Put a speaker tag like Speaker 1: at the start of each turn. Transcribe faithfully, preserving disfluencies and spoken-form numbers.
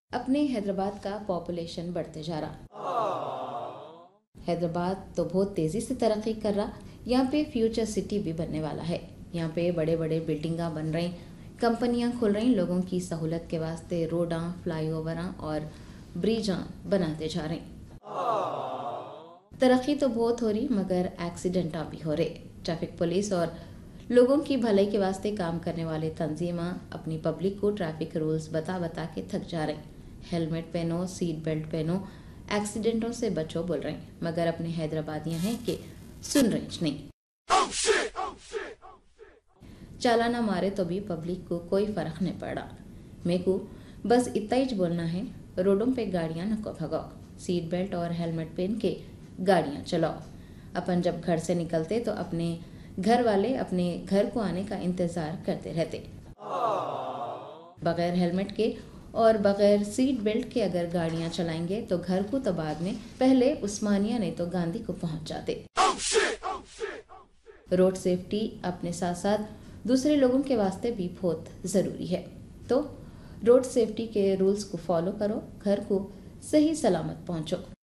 Speaker 1: अपने हैदराबाद का पॉपुलेशन बढ़ते जा रहा। हैदराबाद तो बहुत तेज़ी से तरक्की कर रहा। यहाँ पे फ्यूचर सिटी भी बनने वाला है। यहाँ पे बड़े बड़े बिल्डिंगा बन रही, कंपनियाँ खुल रही, लोगों की सहूलत के वास्ते रोडां, फ्लाईओवरां और ब्रिजां बनाते जा रही। तरक्की तो बहुत हो रही, मगर एक्सीडेंटा भी हो रहे। ट्रैफिक पुलिस और लोगों की भलाई के वास्ते काम करने वाले तंजीमां अपनी पब्लिक को ट्रैफिक रूल्स बता बता के थक जा रही। हेलमेट पहनो, सीट बेल्ट पहनो, एक्सीडेंटों से बचो बोल रहे हैं, मगर अपने हैदराबादियां हैं कि सुन रही नहीं। चालाना मारे तो भी पब्लिक को कोई फर्क नहीं पड़ा। मेरे को बस इतना ही बोलना है, रोडों पे गाड़ियां नको भगाओ, सीट बेल्ट और हेलमेट पहन के गाड़ियां चलाओ। अपन जब घर से निकलते तो अपने घर वाले अपने घर को आने का इंतजार करते रहते। बगैर हेलमेट के और बगैर सीट बेल्ट के अगर गाड़ियां चलाएंगे तो घर को तो बाद में, पहले उस्मानिया नहीं तो गांधी को पहुंच जाते। रोड सेफ्टी अपने साथ साथ दूसरे लोगों के वास्ते भी बहुत जरूरी है। तो रोड सेफ्टी के रूल्स को फॉलो करो, घर को सही सलामत पहुंचो।